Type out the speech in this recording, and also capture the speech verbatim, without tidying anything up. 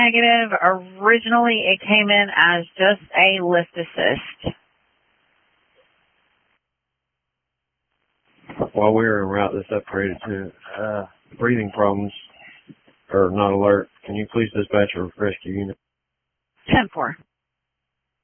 Negative. Originally, it came in as just a lift assist. While we were en route, this upgraded to uh, breathing problems, or not alert. Can you please dispatch a rescue unit? ten four.